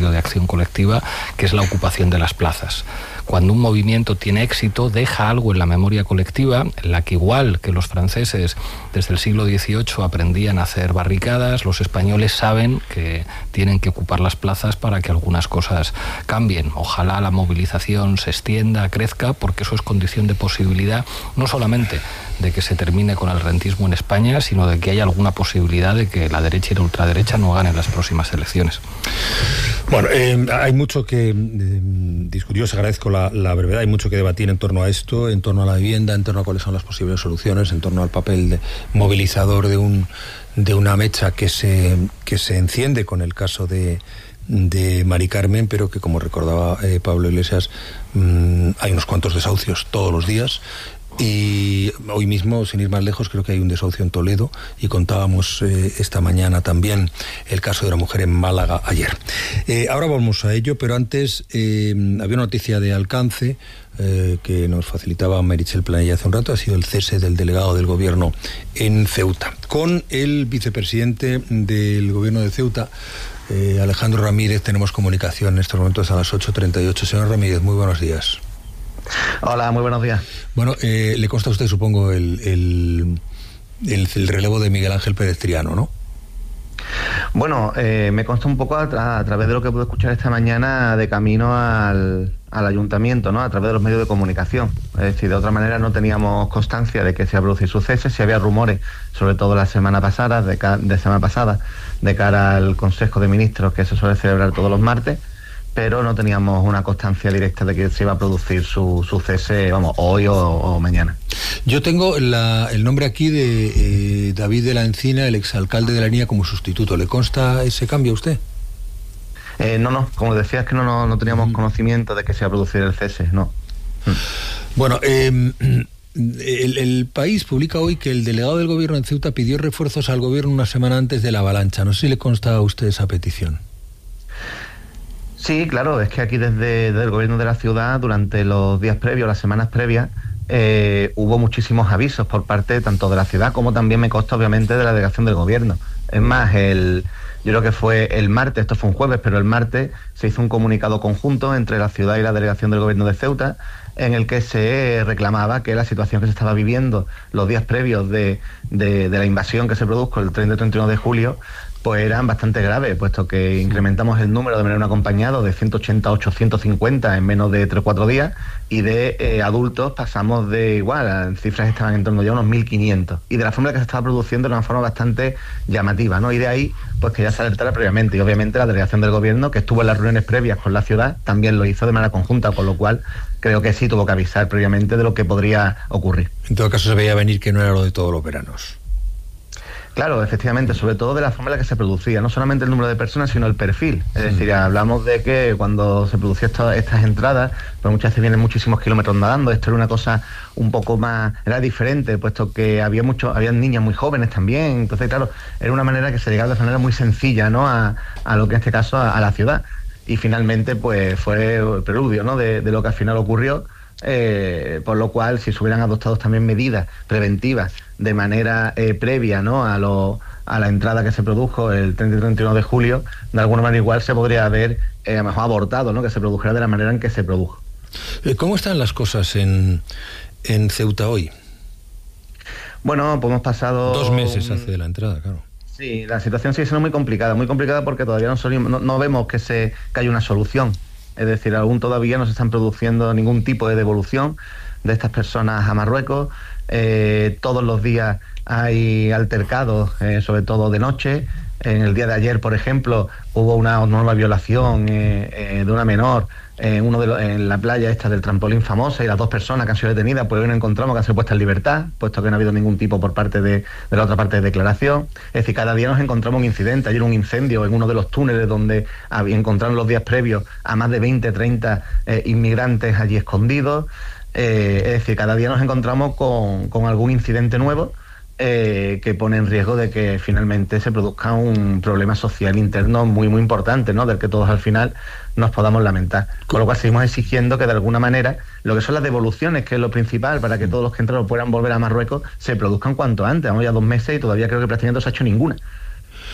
Código de Acción Colectiva, que es la ocupación de las plazas. Cuando un movimiento tiene éxito, deja algo en la memoria colectiva, en la que igual que los franceses desde el siglo XVIII aprendían a hacer barricadas, los españoles saben que tienen que ocupar las plazas para que algunas cosas cambien. Ojalá la movilización se extienda, crezca, porque eso es condición de posibilidad, no solamente de que se termine con el rentismo en España, sino de que haya alguna posibilidad de que la derecha y la ultraderecha no ganen las próximas elecciones. Bueno, hay mucho que discutir, os agradezco la brevedad, hay mucho que debatir en torno a esto, en torno a la vivienda, en torno a cuáles son las posibles soluciones, en torno al papel movilizador de una mecha que se enciende con el caso de Mari Carmen, pero que, como recordaba Pablo Iglesias, hay unos cuantos desahucios todos los días. Y hoy mismo, sin ir más lejos, creo que hay un desahucio en Toledo, y contábamos esta mañana también el caso de una mujer en Málaga ayer. Ahora vamos a ello, pero antes había una noticia de alcance que nos facilitaba Meritxell Planella hace un rato. Ha sido el cese del delegado del gobierno en Ceuta. Con el vicepresidente del gobierno de Ceuta, Alejandro Ramírez, tenemos comunicación en estos momentos a las 8:38. Señor Ramírez, muy buenos días. Hola, muy buenos días. Bueno, le consta a usted, supongo, el relevo de Miguel Ángel Pérez Triano, ¿no? Bueno, me consta un poco a través de lo que pude escuchar esta mañana de camino al ayuntamiento, ¿no? A través de los medios de comunicación. Es decir, de otra manera no teníamos constancia de que se iba a producir su cese. Si había rumores, sobre todo la semana pasada, de cara al Consejo de Ministros, que se suele celebrar todos los martes, pero no teníamos una constancia directa de que se iba a producir su cese, vamos, hoy o mañana. Yo tengo el nombre aquí de David de la Encina, el exalcalde de La Línea, como sustituto. ¿Le consta ese cambio a usted? No, como decía, es que no teníamos conocimiento de que se iba a producir el cese, no. Bueno, el País publica hoy que el delegado del gobierno en Ceuta pidió refuerzos al gobierno una semana antes de la avalancha. No sé si le consta a usted esa petición. Sí, claro, es que aquí desde el gobierno de la ciudad, durante los días previos, las semanas previas, hubo muchísimos avisos por parte tanto de la ciudad como también me consta, obviamente, de la delegación del gobierno. Es más, yo creo que fue el martes, esto fue un jueves, pero el martes se hizo un comunicado conjunto entre la ciudad y la delegación del gobierno de Ceuta, en el que se reclamaba que la situación que se estaba viviendo los días previos de la invasión que se produjo el 30 y 31 de julio, pues eran bastante graves, puesto que incrementamos el número de menores no acompañados de 180 a 850 en menos de 3 o 4 días, y de adultos pasamos de igual, las cifras estaban en torno ya a unos 1.500, y de la forma en la que se estaba produciendo de una forma bastante llamativa, ¿no? Y de ahí, pues que ya se alertara previamente, y obviamente la delegación del gobierno, que estuvo en las reuniones previas con la ciudad, también lo hizo de manera conjunta, con lo cual creo que sí tuvo que avisar previamente de lo que podría ocurrir. En todo caso, se veía venir que no era lo de todos los veranos. Claro, efectivamente, sobre todo de la forma en la que se producía, no solamente el número de personas, sino el perfil. Es decir, hablamos de que cuando se producían estas entradas, pues muchas veces vienen muchísimos kilómetros nadando. Esto era una cosa un poco más, era diferente, puesto que habían niñas muy jóvenes también. Entonces, claro, era una manera que se llegaba de manera muy sencilla, ¿no? A lo que en este caso a la ciudad. Y finalmente, pues fue el preludio, ¿no? De lo que al final ocurrió. Por lo cual, si se hubieran adoptado también medidas preventivas de manera previa, ¿no? a la entrada que se produjo el 30 y 31 de julio, de alguna manera igual se podría haber a lo mejor abortado, ¿no? Que se produjera de la manera en que se produjo. ¿Cómo están las cosas en Ceuta hoy? Bueno, pues hemos pasado 2 meses hace de la entrada, claro. Sí, la situación sigue siendo muy complicada porque todavía no vemos que haya una solución. Es decir, aún todavía no se están produciendo ningún tipo de devolución de estas personas a Marruecos. Todos los días hay altercados, sobre todo de noche. En el día de ayer, por ejemplo, hubo una nueva violación de una menor en la playa esta del trampolín famosa, y las 2 personas que han sido detenidas, pues hoy nos encontramos que han sido puestas en libertad, puesto que no ha habido ningún tipo por parte de la otra parte de declaración. Es decir, cada día nos encontramos un incidente. Ayer un incendio en uno de los túneles donde encontraron los días previos a más de 20, 30 inmigrantes allí escondidos. Es decir, cada día nos encontramos con algún incidente nuevo que pone en riesgo de que finalmente se produzca un problema social interno muy muy importante, ¿no? Del que todos al final nos podamos lamentar. Con lo cual seguimos exigiendo que de alguna manera lo que son las devoluciones, que es lo principal para que todos los que entraron puedan volver a Marruecos, se produzcan cuanto antes. Vamos ya 2 meses y todavía creo que prácticamente no se ha hecho ninguna.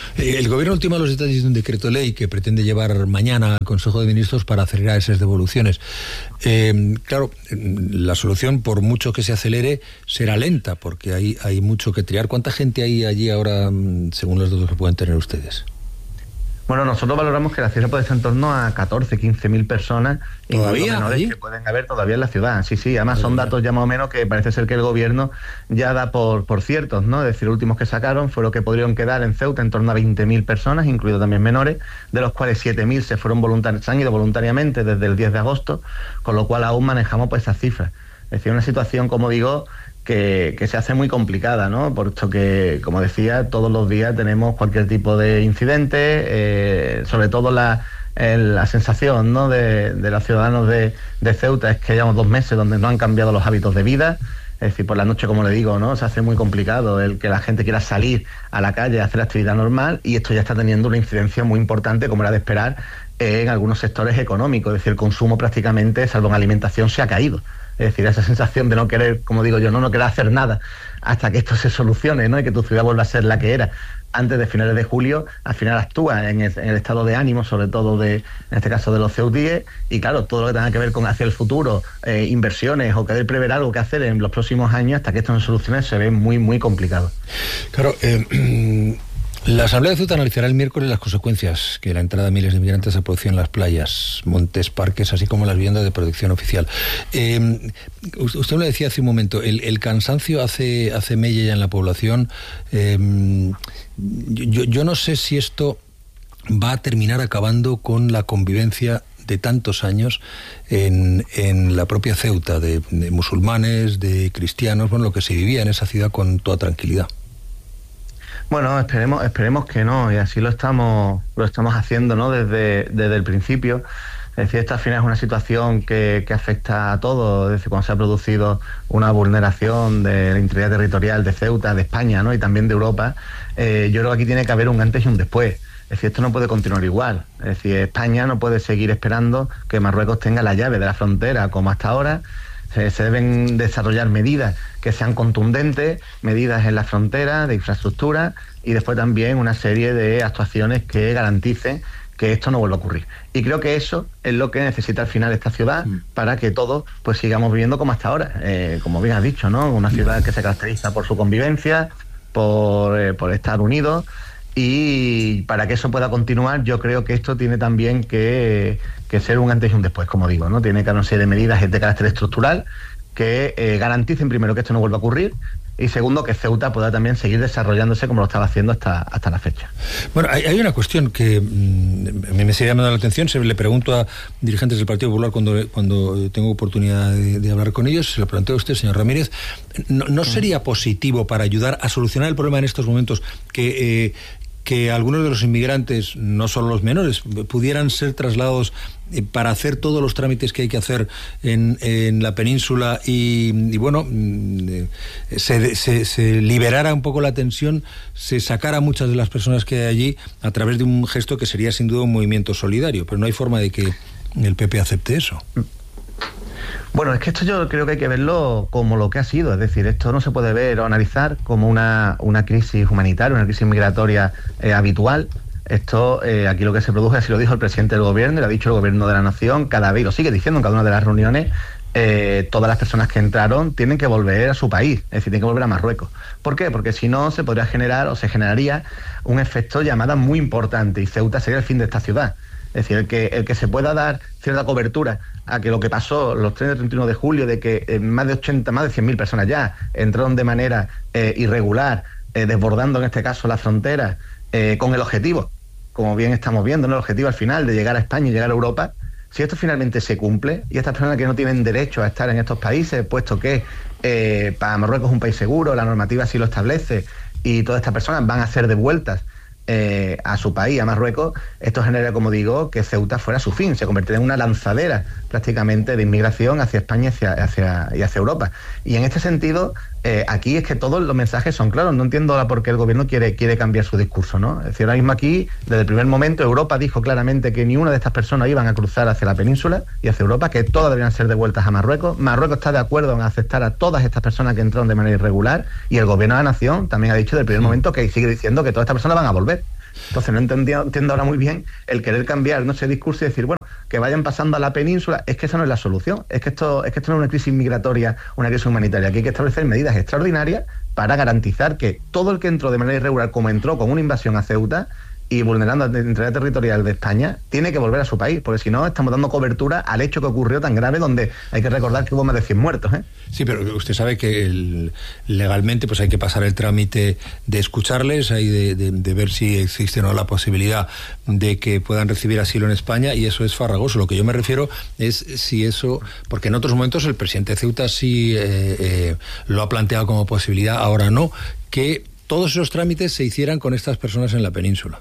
El Gobierno ultima los detalles de un decreto ley que pretende llevar mañana al Consejo de Ministros para acelerar esas devoluciones. Claro, la solución, por mucho que se acelere, será lenta, porque hay mucho que triar. ¿Cuánta gente hay allí ahora, según los datos que pueden tener ustedes? Bueno, nosotros valoramos que la cifra puede ser en torno a 14, 15.000 personas, ¿Todavía? menores que pueden haber todavía en la ciudad. Sí, además son datos ya más o menos que parece ser que el gobierno ya da por ciertos, ¿no? Es decir, los últimos que sacaron fueron que podrían quedar en Ceuta en torno a 20.000 personas, incluidos también menores, de los cuales 7.000 se han ido voluntariamente desde el 10 de agosto, con lo cual aún manejamos pues esas cifras. Es decir, una situación, como digo, que se hace muy complicada, ¿no? Puesto que, como decía, todos los días tenemos cualquier tipo de incidente, sobre todo la sensación, ¿no?, de los ciudadanos de Ceuta es que llevamos 2 meses donde no han cambiado los hábitos de vida. Es decir, por la noche, como le digo, ¿no?, se hace muy complicado el que la gente quiera salir a la calle a hacer actividad normal, y esto ya está teniendo una incidencia muy importante, como era de esperar, en algunos sectores económicos. Es decir, el consumo prácticamente, salvo en alimentación, se ha caído. Es decir, esa sensación de no querer, como digo yo, no querer hacer nada hasta que esto se solucione, ¿no?, y que tu ciudad vuelva a ser la que era antes de finales de julio, al final actúa en el estado de ánimo, sobre todo en este caso de los ceutíes, y claro, todo lo que tenga que ver con hacia el futuro, inversiones o querer prever algo que hacer en los próximos años hasta que esto no se solucione, se ve muy, muy complicado. Claro, la Asamblea de Ceuta analizará el miércoles las consecuencias que la entrada de miles de migrantes ha producido en las playas, montes, parques, así como las viviendas de protección oficial. Usted me lo decía hace un momento, el cansancio hace mella ya en la población. Yo no sé si esto va a terminar acabando con la convivencia de tantos años en la propia Ceuta, de musulmanes, de cristianos, bueno, lo que se vivía en esa ciudad con toda tranquilidad. Bueno, esperemos que no, y así lo estamos haciendo, ¿no?, desde el principio. Es decir, esta al final es una situación que afecta a todos. Es decir, cuando se ha producido una vulneración de la integridad territorial de Ceuta, de España, ¿no?, y también de Europa, yo creo que aquí tiene que haber un antes y un después. Es decir, esto no puede continuar igual. Es decir, España no puede seguir esperando que Marruecos tenga la llave de la frontera como hasta ahora. Se deben desarrollar medidas que sean contundentes, medidas en la frontera, de infraestructura, y después también una serie de actuaciones que garanticen que esto no vuelva a ocurrir. Y creo que eso es lo que necesita al final esta ciudad para que todos pues sigamos viviendo como hasta ahora. Como bien has dicho, ¿no?, una ciudad que se caracteriza por su convivencia, por estar unidos. Y para que eso pueda continuar, yo creo que esto tiene también que ser un antes y un después, como digo, ¿no? Tiene que haber una serie de medidas de carácter estructural que garanticen, primero, que esto no vuelva a ocurrir, y segundo, que Ceuta pueda también seguir desarrollándose como lo estaba haciendo hasta la fecha. Bueno, hay una cuestión que a mí me sigue llamando la atención. Se le pregunto a dirigentes del Partido Popular cuando tengo oportunidad de hablar con ellos, se lo planteo a usted, señor Ramírez. ¿No sería positivo para ayudar a solucionar el problema en estos momentos que algunos de los inmigrantes, no solo los menores, pudieran ser trasladados para hacer todos los trámites que hay que hacer en la península y bueno, se liberara un poco la tensión, se sacara a muchas de las personas que hay allí a través de un gesto que sería sin duda un movimiento solidario? Pero no hay forma de que el PP acepte eso. Bueno, es que esto yo creo que hay que verlo como lo que ha sido. Es decir, esto no se puede ver o analizar como una crisis humanitaria, una crisis migratoria habitual. Esto, aquí lo que se produce, así lo dijo el presidente del gobierno, y lo ha dicho el gobierno de la nación, cada vez, lo sigue diciendo en cada una de las reuniones, todas las personas que entraron tienen que volver a su país, es decir, tienen que volver a Marruecos. ¿Por qué? Porque si no se podría generar o se generaría un efecto llamada muy importante, y Ceuta sería el fin de esta ciudad. Es decir, el que se pueda dar cierta cobertura a que lo que pasó los 30 y 31 de julio, de que más de 100.000 personas ya entraron de manera irregular, desbordando en este caso la frontera, con el objetivo, como bien estamos viendo, ¿no?, el objetivo al final de llegar a España y llegar a Europa. Si esto finalmente se cumple, y estas personas que no tienen derecho a estar en estos países, puesto que para Marruecos es un país seguro, la normativa así lo establece, y todas estas personas van a ser devueltas a su país, a Marruecos, esto genera, como digo, que Ceuta fuera su fin, se convertiría en una lanzadera prácticamente de inmigración hacia España y hacia Europa. Y en este sentido, aquí es que todos los mensajes son claros. No entiendo ahora por qué el gobierno quiere cambiar su discurso, ¿no? Es decir, ahora mismo aquí, desde el primer momento, Europa dijo claramente que ni una de estas personas iban a cruzar hacia la península y hacia Europa, que todas deberían ser devueltas a Marruecos. Marruecos está de acuerdo en aceptar a todas estas personas que entraron de manera irregular, y el gobierno de la nación también ha dicho desde el primer momento que sigue diciendo que todas estas personas van a volver. Entonces no entiendo ahora muy bien el querer cambiar ese discurso y decir, bueno, que vayan pasando a la península. Es que esa no es la solución. Es que esto no es una crisis migratoria, una crisis humanitaria. Aquí hay que establecer medidas extraordinarias para garantizar que todo el que entró de manera irregular, como entró con una invasión a Ceuta y vulnerando la integridad territorial de España, tiene que volver a su país, porque si no estamos dando cobertura al hecho que ocurrió tan grave, donde hay que recordar que hubo más de 100 muertos. Sí, pero usted sabe que legalmente pues hay que pasar el trámite de escucharles, hay de ver si existe o no la posibilidad de que puedan recibir asilo en España, y eso es farragoso. Lo que yo me refiero es si eso, porque en otros momentos el presidente de Ceuta sí lo ha planteado como posibilidad, ahora no, que todos esos trámites se hicieran con estas personas en la península.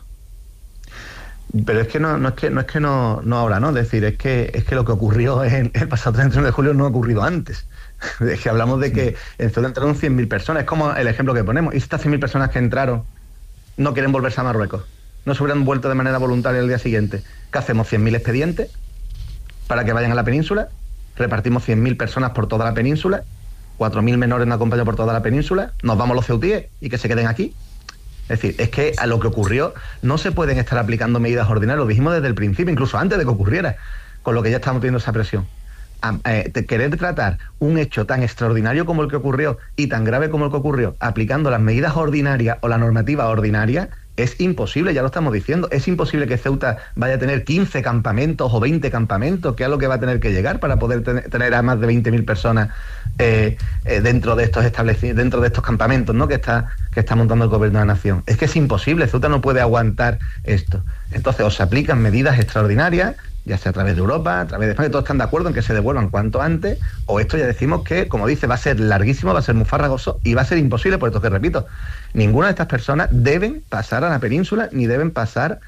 Pero es que no ahora, ¿no? Es decir, es que lo que ocurrió el pasado 31 de julio no ha ocurrido antes. Es que hablamos de que en Ceuta entraron 100.000 personas. Es como el ejemplo que ponemos. ¿Y estas 100.000 personas que entraron no quieren volverse a Marruecos? ¿No se hubieran vuelto de manera voluntaria el día siguiente? ¿Qué hacemos? ¿100.000 expedientes para que vayan a la península? ¿Repartimos 100.000 personas por toda la península? ¿4.000 menores no acompañados por toda la península? ¿Nos vamos los ceutíes y que se queden aquí? Es decir, es que a lo que ocurrió no se pueden estar aplicando medidas ordinarias, lo dijimos desde el principio, incluso antes de que ocurriera, con lo que ya estamos teniendo esa presión. Querer tratar un hecho tan extraordinario como el que ocurrió y tan grave como el que ocurrió, aplicando las medidas ordinarias o la normativa ordinaria, es imposible, ya lo estamos diciendo. Es imposible que Ceuta vaya a tener 15 campamentos o 20 campamentos, que es a lo que va a tener que llegar para poder tener a más de 20.000 personas dentro de estos establecimientos, dentro de estos campamentos, ¿no?, que está montando el gobierno de la nación. Es que es imposible, Ceuta no puede aguantar esto. Entonces, o se aplican medidas extraordinarias, ya sea a través de Europa, a través de España, todos están de acuerdo en que se devuelvan cuanto antes, o esto ya decimos que, como dice, va a ser larguísimo, va a ser muy farragoso y va a ser imposible, por esto que repito, ninguna de estas personas deben pasar a la península ni deben pasar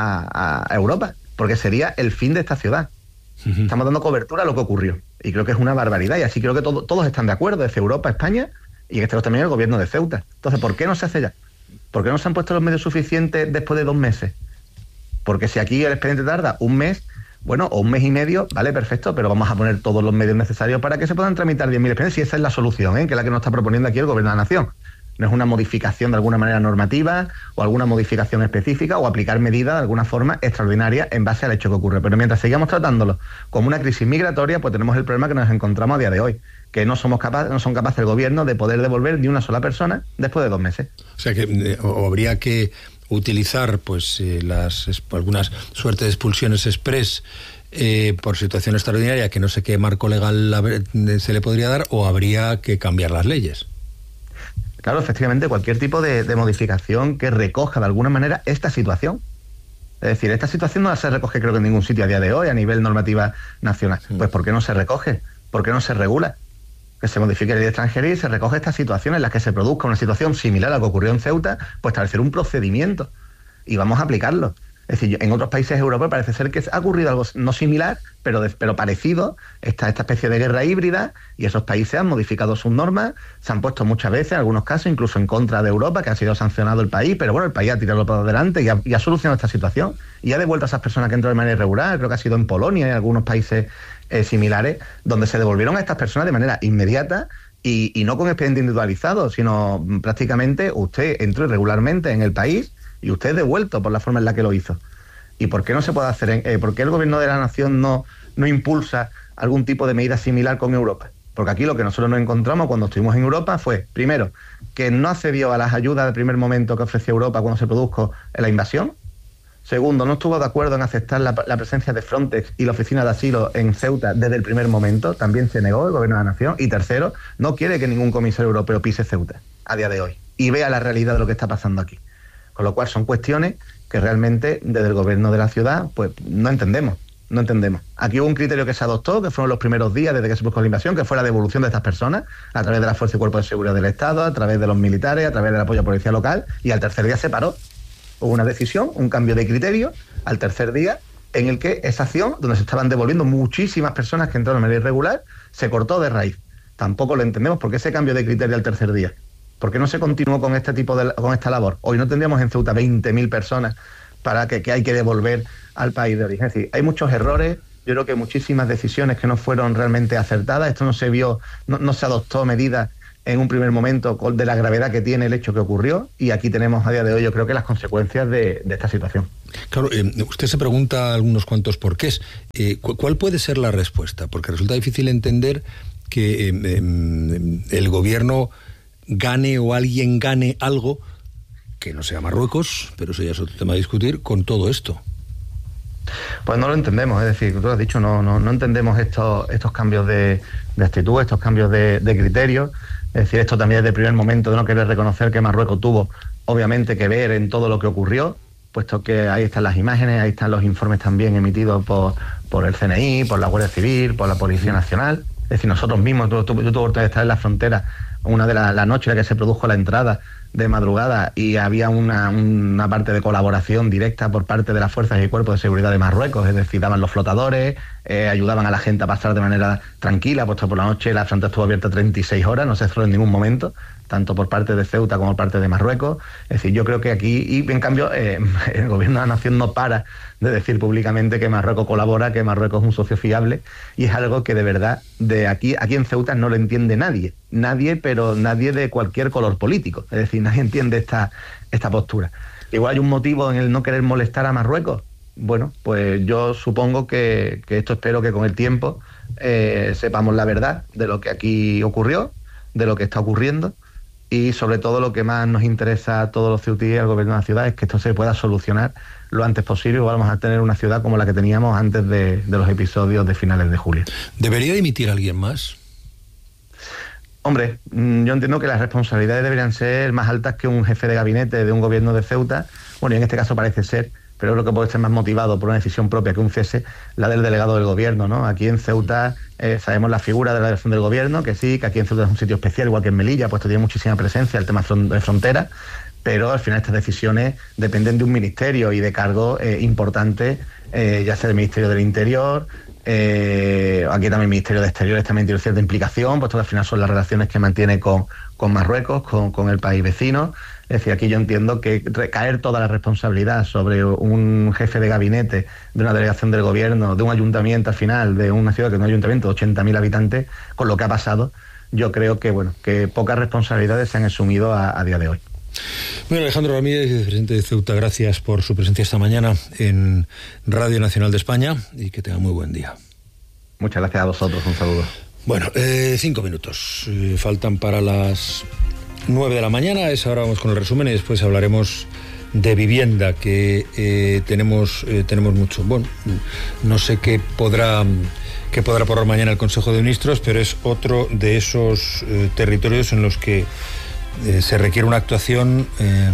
a Europa, porque sería el fin de esta ciudad. Estamos dando cobertura a lo que ocurrió y creo que es una barbaridad, y así creo que todos están de acuerdo, desde Europa, España y en este caso también el gobierno de Ceuta. Entonces, ¿por qué no se hace ya? ¿Por qué no se han puesto los medios suficientes después de 2 meses? Porque si aquí el expediente tarda un mes, bueno, o un mes y medio, vale, perfecto, pero vamos a poner todos los medios necesarios para que se puedan tramitar 10.000 expedientes, y esa es la solución, que es la que nos está proponiendo aquí el gobierno de la nación. No es una modificación de alguna manera normativa o alguna modificación específica o aplicar medidas de alguna forma extraordinaria en base al hecho que ocurre. Pero mientras sigamos tratándolo como una crisis migratoria, pues tenemos el problema que nos encontramos a día de hoy, que no son capaces el gobierno de poder devolver ni una sola persona después de 2 meses. O sea que habría que utilizar pues algunas suertes de expulsiones express por situación extraordinaria, que no sé qué marco legal se le podría dar, o habría que cambiar las leyes. Claro, efectivamente, cualquier tipo de modificación que recoja de alguna manera esta situación. Es decir, esta situación no se recoge creo que en ningún sitio a día de hoy a nivel normativa nacional. Pues ¿por qué no se recoge? ¿Por qué no se regula? Que se modifique la ley de extranjería y se recoge esta situación en la que se produzca una situación similar a la que ocurrió en Ceuta, pues establecer un procedimiento y vamos a aplicarlo. Es decir, en otros países europeos parece ser que ha ocurrido algo no similar, pero parecido, esta especie de guerra híbrida, y esos países han modificado sus normas, se han puesto muchas veces, en algunos casos, incluso en contra de Europa, que ha sido sancionado el país, pero bueno, el país ha tirado para adelante y ha solucionado esta situación, y ha devuelto a esas personas que entran de manera irregular. Creo que ha sido en Polonia y en algunos países similares, donde se devolvieron a estas personas de manera inmediata, y no con expediente individualizado, sino prácticamente usted entró irregularmente en el país y usted es devuelto por la forma en la que lo hizo. ¿Y por qué no se puede hacer? ¿Por qué el gobierno de la nación no impulsa algún tipo de medida similar con Europa? Porque aquí lo que nosotros nos encontramos cuando estuvimos en Europa fue, primero, que no accedió a las ayudas del primer momento que ofrecía Europa cuando se produjo la invasión. Segundo, no estuvo de acuerdo en aceptar la presencia de Frontex y la Oficina de Asilo en Ceuta desde el primer momento. También se negó el gobierno de la nación. Y tercero, no quiere que ningún comisario europeo pise Ceuta a día de hoy y vea la realidad de lo que está pasando aquí. Con lo cual son cuestiones que realmente desde el gobierno de la ciudad pues no entendemos. Aquí hubo un criterio que se adoptó, que fueron los primeros días desde que se produjo la invasión, que fue la devolución de estas personas a través de la Fuerza y Cuerpo de Seguridad del Estado, a través de los militares, a través del apoyo a la policía local, y al tercer día se paró. Hubo una decisión, un cambio de criterio al tercer día, en el que esa acción, donde se estaban devolviendo muchísimas personas que entraron de manera irregular, se cortó de raíz. Tampoco lo entendemos por qué ese cambio de criterio al tercer día. ¿Por qué no se continuó con con esta labor? Hoy no tendríamos en Ceuta 20.000 personas para que hay que devolver al país de origen. Es decir, hay muchos errores, yo creo que muchísimas decisiones que no fueron realmente acertadas. Esto no se vio, no se adoptó medidas en un primer momento de la gravedad que tiene el hecho que ocurrió, y aquí tenemos a día de hoy, yo creo que las consecuencias de esta situación. Claro, usted se pregunta algunos cuantos porqués. ¿Cuál puede ser la respuesta? Porque resulta difícil entender que el gobierno gane o alguien gane algo que no sea Marruecos, pero eso ya es otro tema a discutir, con todo esto. Pues no lo entendemos, es decir, tú lo has dicho, no entendemos estos cambios de actitud, estos cambios de criterio. Es decir, esto también desde el primer momento de no querer reconocer que Marruecos tuvo, obviamente, que ver en todo lo que ocurrió, puesto que ahí están las imágenes, ahí están los informes también emitidos por el CNI, por la Guardia Civil, por la Policía Nacional. Es decir, nosotros mismos, yo tuve oportunidad de estar en la frontera una de la noche en la que se produjo la entrada de madrugada, y había una parte de colaboración directa por parte de las fuerzas y cuerpos de seguridad de Marruecos, es decir, daban los flotadores, ayudaban a la gente a pasar de manera tranquila, puesto por la noche la frontera estuvo abierta 36 horas, no se cerró en ningún momento, tanto por parte de Ceuta como por parte de Marruecos. Es decir, yo creo que aquí, y en cambio, el gobierno de la nación no para de decir públicamente que Marruecos colabora, que Marruecos es un socio fiable, y es algo que de verdad, aquí en Ceuta no lo entiende nadie, pero nadie de cualquier color político, es decir, nadie entiende esta postura. Igual hay un motivo en el no querer molestar a Marruecos. Bueno, pues yo supongo que esto, espero que con el tiempo sepamos la verdad de lo que aquí ocurrió, de lo que está ocurriendo, y sobre todo lo que más nos interesa a todos los ceutíes y al gobierno de la ciudad es que esto se pueda solucionar lo antes posible, y vamos a tener una ciudad como la que teníamos antes de los episodios de finales de julio. ¿Debería dimitir alguien más? Hombre, yo entiendo que las responsabilidades deberían ser más altas que un jefe de gabinete de un gobierno de Ceuta. Bueno, y en este caso parece ser, pero creo que puede ser más motivado por una decisión propia que un cese, la del delegado del gobierno, ¿no? Aquí en Ceuta sabemos la figura de la delegación del gobierno, que sí, que aquí en Ceuta es un sitio especial, igual que en Melilla, puesto que tiene muchísima presencia el tema de frontera, pero al final estas decisiones dependen de un ministerio y de cargos importantes, ya sea del Ministerio del Interior, aquí también el Ministerio de Exteriores también tiene cierta implicación, puesto que al final son las relaciones que mantiene con Marruecos, con el país vecino. Es decir, aquí yo entiendo que recaer toda la responsabilidad sobre un jefe de gabinete de una delegación del gobierno, de un ayuntamiento al final, de una ciudad que es un ayuntamiento de 80.000 habitantes, con lo que ha pasado, yo creo que pocas responsabilidades se han asumido a día de hoy. Bueno, Alejandro Ramírez, vicepresidente de Ceuta, gracias por su presencia esta mañana en Radio Nacional de España, y que tenga muy buen día. Muchas gracias a vosotros, un saludo. Bueno, 5 minutos faltan para las 9 de la mañana, a esa hora vamos con el resumen y después hablaremos de vivienda, que tenemos mucho. Bueno, no sé qué podrá aprobar mañana el Consejo de Ministros, pero es otro de esos territorios en los que se requiere una actuación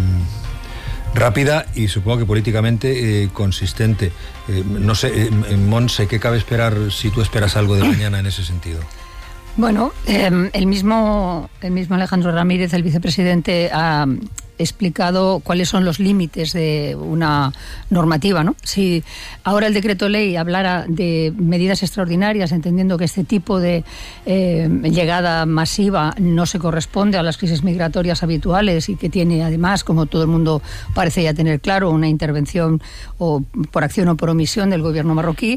rápida y supongo que políticamente consistente. No sé, Monse, ¿qué cabe esperar si tú esperas algo de mañana en ese sentido? Bueno, el mismo Alejandro Ramírez, el vicepresidente, ha explicado cuáles son los límites de una normativa, ¿no? Si ahora el decreto ley hablara de medidas extraordinarias, entendiendo que este tipo de llegada masiva no se corresponde a las crisis migratorias habituales y que tiene además, como todo el mundo parece ya tener claro, una intervención o por acción o por omisión del gobierno marroquí,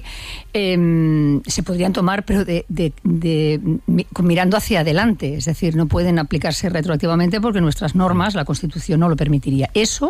se podrían tomar, pero mirando hacia adelante, es decir, no pueden aplicarse retroactivamente porque nuestras normas, la Constitución, no lo permitiría. Eso,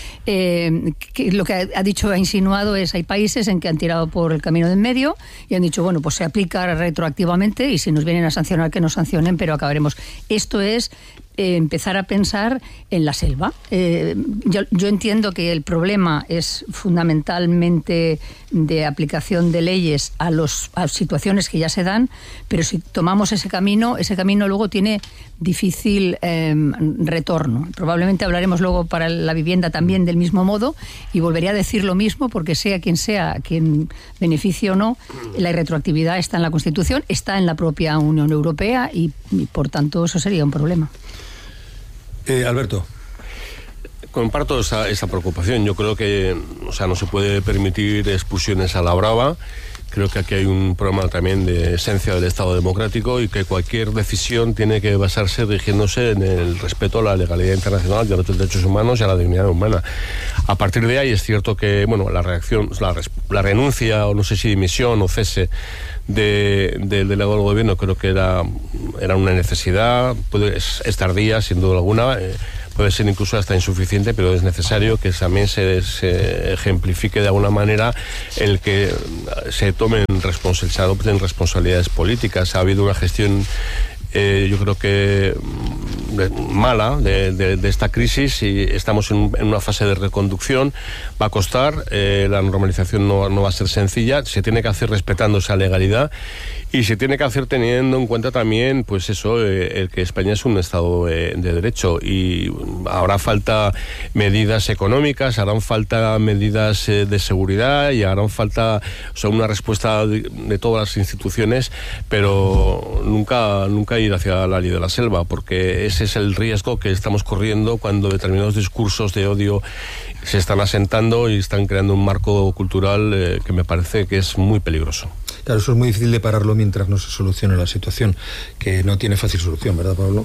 lo que ha dicho, ha insinuado es, hay países en que han tirado por el camino del medio y han dicho, bueno, pues se aplica retroactivamente y si nos vienen a sancionar, que nos sancionen, pero acabaremos. Esto es empezar a pensar en la selva. Yo entiendo que el problema es fundamentalmente de aplicación de leyes a situaciones que ya se dan, pero si tomamos ese camino luego tiene difícil retorno. Probablemente hablaremos luego para la vivienda también del mismo modo y volveré a decir lo mismo porque sea quien beneficie o no, la retroactividad está en la Constitución, está en la propia Unión Europea y por tanto eso sería un problema. Alberto. Comparto esa preocupación. Yo creo que no se puede permitir expulsiones a la brava Creo que aquí hay un problema también de esencia del Estado democrático y que cualquier decisión tiene que basarse rigiéndose en el respeto a la legalidad internacional y a los derechos humanos y a la dignidad humana. A partir de ahí es cierto que, bueno, la renuncia, o no sé si dimisión o cese del delegado del gobierno, creo que era una necesidad, es tardía sin duda alguna, puede ser incluso hasta insuficiente, pero es necesario que también se ejemplifique de alguna manera el que se adopten responsabilidades políticas. Ha habido una gestión yo creo que mala de esta crisis y estamos en una fase de reconducción. Va a costar, la normalización no va a ser sencilla, se tiene que hacer respetando esa legalidad y se tiene que hacer teniendo en cuenta también, pues eso, el que España es un Estado de derecho y hará falta medidas económicas, harán falta medidas de seguridad y harán falta, o sea, una respuesta de todas las instituciones, pero nunca ir hacia la ley de la selva, porque ese es el riesgo que estamos corriendo cuando determinados discursos de odio se están asentando y están creando un marco cultural que me parece que es muy peligroso. Claro, eso es muy difícil de pararlo mientras no se solucione la situación, que no tiene fácil solución, ¿verdad, Pablo?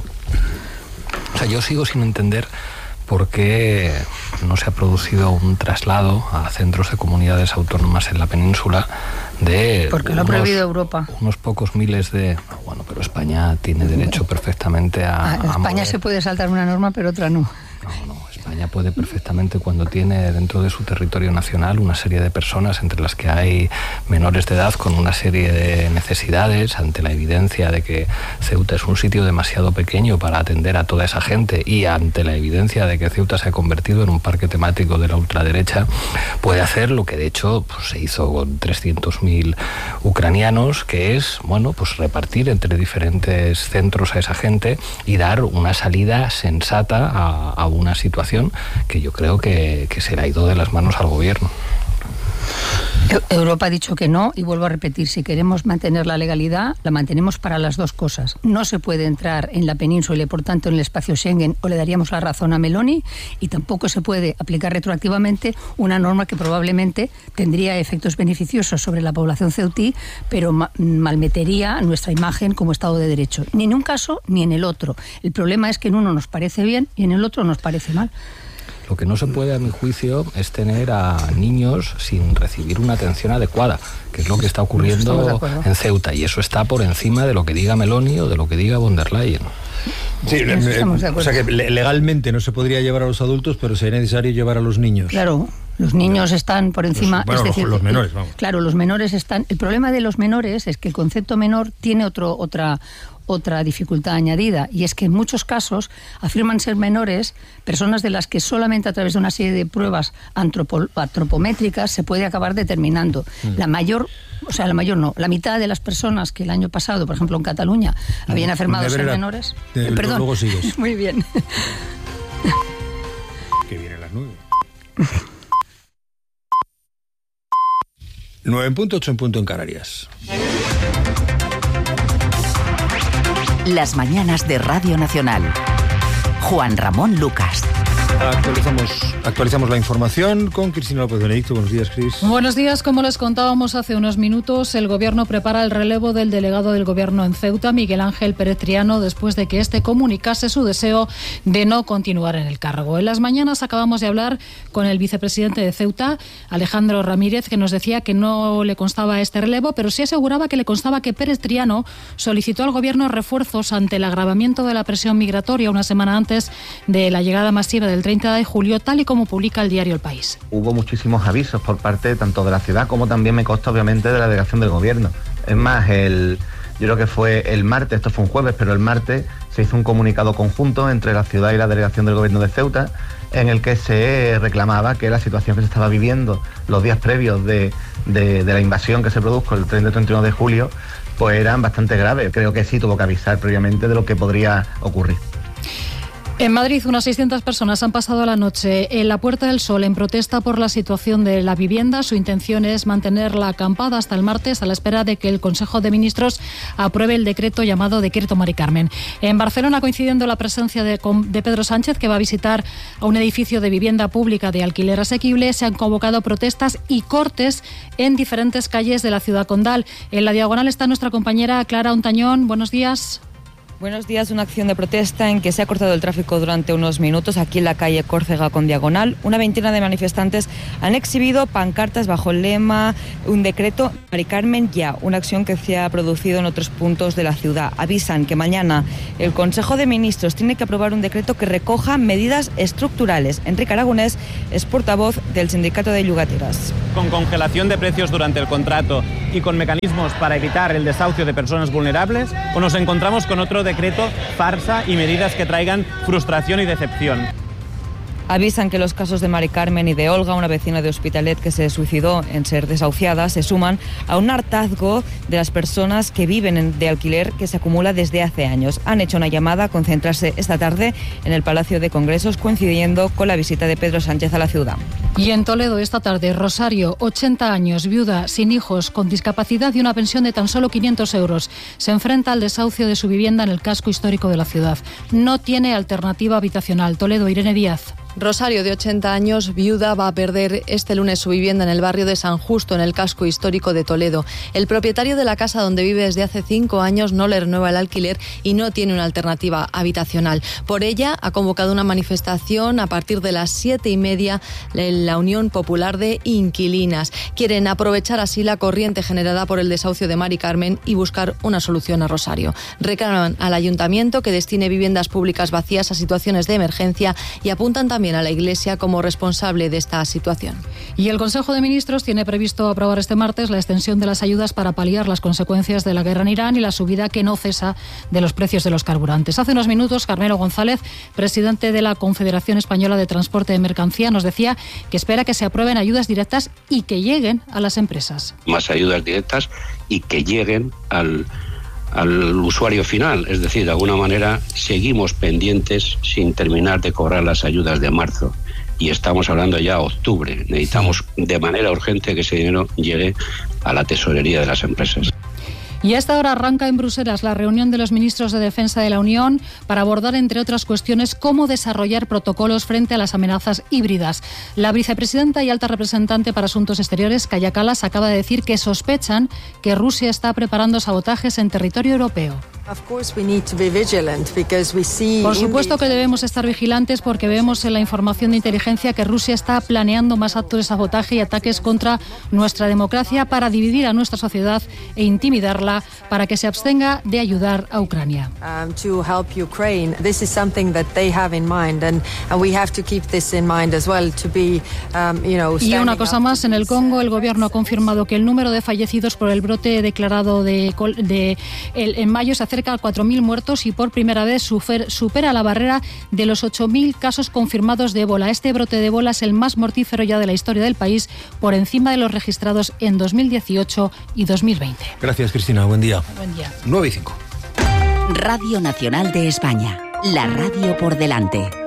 O sea, yo sigo sin entender por qué no se ha producido un traslado a centros de comunidades autónomas en la península de... Porque lo ha prohibido Europa. Unos pocos miles de... Bueno, pero España tiene derecho perfectamente a España se puede saltar una norma, pero otra no. No, España puede perfectamente, cuando tiene dentro de su territorio nacional una serie de personas, entre las que hay menores de edad con una serie de necesidades, ante la evidencia de que Ceuta es un sitio demasiado pequeño para atender a toda esa gente y ante la evidencia de que Ceuta se ha convertido en un parque temático de la ultraderecha, puede hacer lo que de hecho pues, se hizo con 300.000 ucranianos, que es, bueno, pues repartir entre diferentes centros a esa gente y dar una salida sensata a una situación que yo creo que se le ha ido de las manos al gobierno. Europa ha dicho que no, y vuelvo a repetir, si queremos mantener la legalidad, la mantenemos para las dos cosas. No se puede entrar en la península y por tanto en el espacio Schengen, o le daríamos la razón a Meloni, y tampoco se puede aplicar retroactivamente una norma que probablemente tendría efectos beneficiosos sobre la población ceutí, pero malmetería nuestra imagen como Estado de Derecho. Ni en un caso ni en el otro. El problema es que en uno nos parece bien y en el otro nos parece mal. Lo que no se puede, a mi juicio, es tener a niños sin recibir una atención adecuada, que es lo que está ocurriendo en Ceuta, y eso está por encima de lo que diga Meloni o de lo que diga von der Leyen. Sí, o sea que legalmente no se podría llevar a los adultos, pero sería necesario llevar a los niños. Claro. Los niños están por encima... Bueno, es decir, los menores, vamos. Claro, los menores están... El problema de los menores es que el concepto menor tiene otra dificultad añadida, y es que en muchos casos afirman ser menores personas de las que solamente a través de una serie de pruebas antropométricas se puede acabar determinando. La mitad de las personas que el año pasado, por ejemplo en Cataluña, habían afirmado ser menores... Perdón. Luego sigues. Muy bien. Que vienen las 9. 9 en punto, 8 en punto en Canarias. Las mañanas de Radio Nacional. Juan Ramón Lucas. Actualizamos la información con Cristina López Benedicto. Buenos días, Cris. Buenos días. Como les contábamos hace unos minutos, el Gobierno prepara el relevo del delegado del Gobierno en Ceuta, Miguel Ángel Pérez Triano, después de que este comunicase su deseo de no continuar en el cargo. En las mañanas acabamos de hablar con el vicepresidente de Ceuta, Alejandro Ramírez, que nos decía que no le constaba este relevo, pero sí aseguraba que le constaba que Pérez Triano solicitó al Gobierno refuerzos ante el agravamiento de la presión migratoria una semana antes de la llegada masiva del 30 de julio, tal y como publica el diario El País. Hubo muchísimos avisos por parte tanto de la ciudad como también me consta obviamente de la delegación del gobierno. Es más, yo creo que fue el martes, esto fue un jueves, pero el martes se hizo un comunicado conjunto entre la ciudad y la delegación del gobierno de Ceuta en el que se reclamaba que la situación que se estaba viviendo los días previos de la invasión que se produjo el 30 y 31 de julio pues eran bastante graves. Creo que sí tuvo que avisar previamente de lo que podría ocurrir. En Madrid, unas 600 personas han pasado la noche en la Puerta del Sol en protesta por la situación de la vivienda. Su intención es mantener la acampada hasta el martes a la espera de que el Consejo de Ministros apruebe el decreto llamado Decreto Mari Carmen. En Barcelona, coincidiendo la presencia de Pedro Sánchez, que va a visitar a un edificio de vivienda pública de alquiler asequible, se han convocado protestas y cortes en diferentes calles de la ciudad condal. En la Diagonal está nuestra compañera Clara Ontañón. Buenos días. Buenos días. Una acción de protesta en que se ha cortado el tráfico durante unos minutos aquí en la calle Córcega con Diagonal. Una veintena de manifestantes han exhibido pancartas bajo el lema un decreto Mari Carmen ya, una acción que se ha producido en otros puntos de la ciudad. Avisan que mañana el Consejo de Ministros tiene que aprobar un decreto que recoja medidas estructurales. Enrique Aragonés es portavoz del Sindicato de Llogateras. Con congelación de precios durante el contrato y con mecanismos para evitar el desahucio de personas vulnerables, o nos encontramos con otro decreto farsa y medidas que traigan frustración y decepción. Avisan que los casos de Mari Carmen y de Olga, una vecina de Hospitalet que se suicidó en ser desahuciada, se suman a un hartazgo de las personas que viven de alquiler que se acumula desde hace años. Han hecho una llamada a concentrarse esta tarde en el Palacio de Congresos, coincidiendo con la visita de Pedro Sánchez a la ciudad. Y en Toledo esta tarde, Rosario, 80 años, viuda, sin hijos, con discapacidad y una pensión de tan solo 500 euros. Se enfrenta al desahucio de su vivienda en el casco histórico de la ciudad. No tiene alternativa habitacional. Toledo, Irene Díaz. Rosario, de 80 años, viuda, va a perder este lunes su vivienda en el barrio de San Justo, en el casco histórico de Toledo. El propietario de la casa donde vive desde hace 5 años no le renueva el alquiler y no tiene una alternativa habitacional. Por ella ha convocado una manifestación a partir de las 7:30 en la Unión Popular de Inquilinas. Quieren aprovechar así la corriente generada por el desahucio de Mari Carmen y buscar una solución a Rosario. Reclaman al Ayuntamiento que destine viviendas públicas vacías a situaciones de emergencia y apuntan también a la Iglesia como responsable de esta situación. Y el Consejo de Ministros tiene previsto aprobar este martes la extensión de las ayudas para paliar las consecuencias de la guerra en Irán y la subida que no cesa de los precios de los carburantes. Hace unos minutos, Carmelo González, presidente de la Confederación Española de Transporte de Mercancía, nos decía que espera que se aprueben ayudas directas y que lleguen a las empresas. Más ayudas directas y que lleguen al usuario final, es decir, de alguna manera seguimos pendientes sin terminar de cobrar las ayudas de marzo y estamos hablando ya de octubre. Necesitamos de manera urgente que ese dinero llegue a la tesorería de las empresas. Y a esta hora arranca en Bruselas la reunión de los ministros de Defensa de la Unión para abordar, entre otras cuestiones, cómo desarrollar protocolos frente a las amenazas híbridas. La vicepresidenta y alta representante para Asuntos Exteriores, Kaja Kallas, acaba de decir que sospechan que Rusia está preparando sabotajes en territorio europeo. Por supuesto que debemos estar vigilantes porque vemos en la información de inteligencia que Rusia está planeando más actos de sabotaje y ataques contra nuestra democracia para dividir a nuestra sociedad e intimidarla para que se abstenga de ayudar a Ucrania. Y una cosa más, en el Congo el gobierno ha confirmado que el número de fallecidos por el brote declarado en mayo se acerca a 4.000 muertos y por primera vez supera la barrera de los 8.000 casos confirmados de ébola. Este brote de ébola es el más mortífero ya de la historia del país, por encima de los registrados en 2018 y 2020. Gracias, Cristina. Buen día. Buen día. 9:05. Radio Nacional de España. La radio por delante.